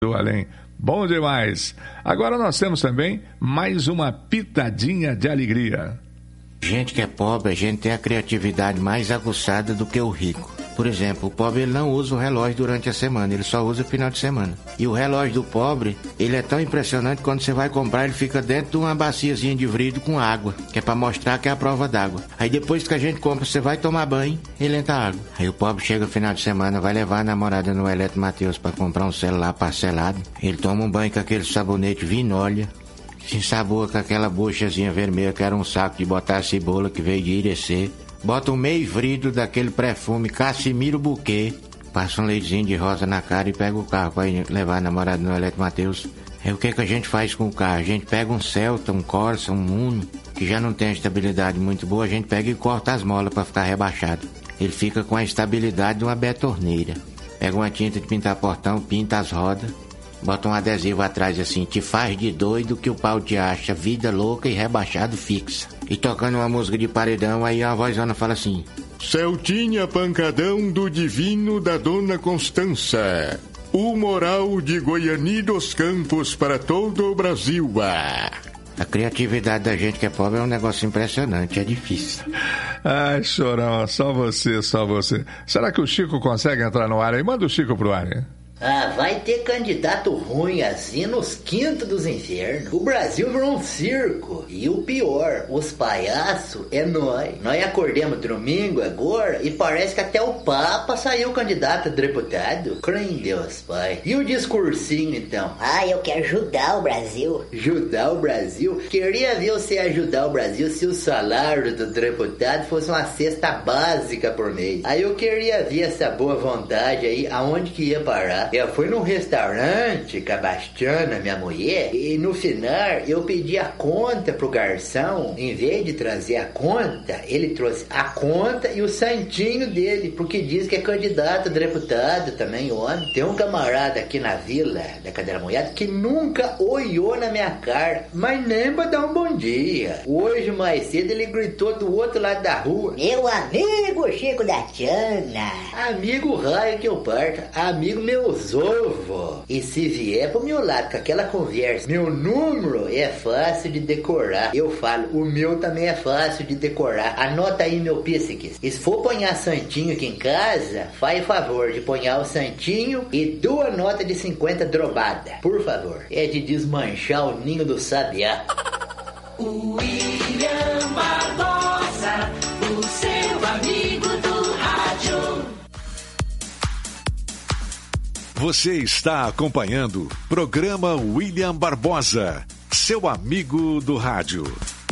do além. Bom demais. Agora nós temos também mais uma pitadinha de alegria. Gente que é pobre, a gente tem a criatividade mais aguçada do que o rico. Por exemplo, o pobre ele não usa o relógio durante a semana, ele só usa o final de semana. E o relógio do pobre, ele é tão impressionante que quando você vai comprar, ele fica dentro de uma baciazinha de vidro com água, que é pra mostrar que é a prova d'água. Aí depois que a gente compra, você vai tomar banho, ele entra água. Aí o pobre chega no final de semana, vai levar a namorada no Eletro Mateus pra comprar um celular parcelado. Ele toma um banho com aquele sabonete Vinólia, se ensaboa com aquela buchazinha vermelha que era um saco de botar a cebola que veio de Irecê. Bota um meio vidro daquele perfume Cassimiro Buquê, passa um leitinho de rosa na cara e pega o carro pra ir levar a namorada no Eletro Mateus. Aí o que a gente faz com o carro? A gente pega um Celta, um Corsa, um Uno, que já não tem a estabilidade muito boa, a gente pega e corta as molas pra ficar rebaixado. Ele fica com a estabilidade de uma betorneira. Pega uma tinta de pintar portão, pinta as rodas, bota um adesivo atrás assim, te faz de doido que o pau te acha, vida louca e rebaixado fixa. E tocando uma música de paredão, aí a vozona fala assim: Celtinha pancadão do divino da Dona Constança, o moral de Goiani dos Campos para todo o Brasil. A criatividade da gente que é pobre é um negócio impressionante, é difícil. Ai, Chorão, só você. Será que o Chico consegue entrar no ar aí? Manda o Chico pro ar, hein? Ah, vai ter candidato ruim assim nos quintos dos infernos. O Brasil virou um circo. E o pior, os palhaços é nós. Nós acordemos domingo agora e parece que até o Papa saiu candidato a deputado. Crê em Deus, pai. E o discursinho, então? Ah, eu quero ajudar o Brasil. Ajudar o Brasil? Queria ver você ajudar o Brasil se o salário do deputado fosse uma cesta básica por mês. Aí eu queria ver essa boa vontade aí, aonde que ia parar. Eu fui num restaurante com a Bastiana, minha mulher, e no final eu pedi a conta pro garçom. Em vez de trazer a conta, ele trouxe a conta e o santinho dele, porque diz que é candidato a deputado também, homem. Tem um camarada aqui na vila da Cadeira Moiada que nunca olhou na minha cara, mas nem pra dar um bom dia. Hoje, mais cedo, ele gritou do outro lado da rua: Meu amigo Chico da Tiana. Amigo raio que eu parta, amigo meus ovo. E se vier pro meu lado com aquela conversa, meu número é fácil de decorar. Eu falo, o meu também é fácil de decorar. Anota aí, meu pêssego. E se for ponhar santinho aqui em casa, faz favor de ponhar o santinho e 2 notas de 50 drobada. Por favor. É de desmanchar o ninho do sabiá. William Barbosa, o seu amigo do rádio. Você está acompanhando o programa William Barbosa, seu amigo do rádio.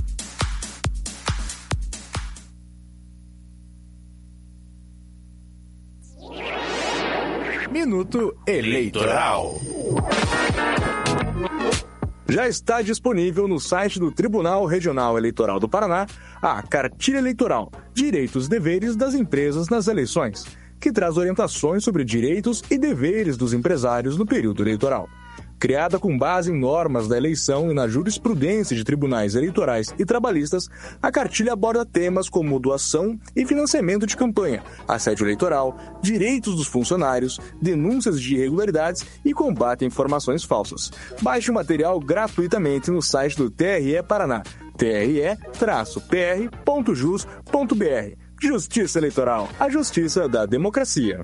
Minuto Eleitoral. Já está disponível no site do Tribunal Regional Eleitoral do Paraná a Cartilha Eleitoral, Direitos e Deveres das Empresas nas Eleições, que traz orientações sobre direitos e deveres dos empresários no período eleitoral. Criada com base em normas da eleição e na jurisprudência de tribunais eleitorais e trabalhistas, a cartilha aborda temas como doação e financiamento de campanha, assédio eleitoral, direitos dos funcionários, denúncias de irregularidades e combate a informações falsas. Baixe o material gratuitamente no site do TRE Paraná, tre-pr.jus.br. Justiça Eleitoral, a justiça da democracia.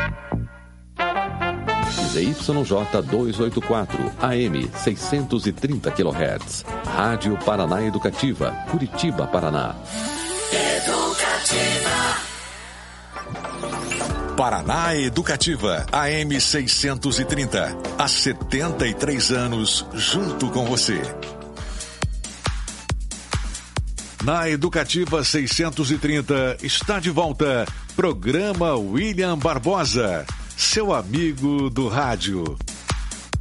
ZYJ 284, AM 630 kHz. Rádio Paraná Educativa, Curitiba, Paraná. Paraná Educativa, AM 630. Há 73 anos, junto com você. Na Educativa 630 está de volta, programa William Barbosa, seu amigo do rádio.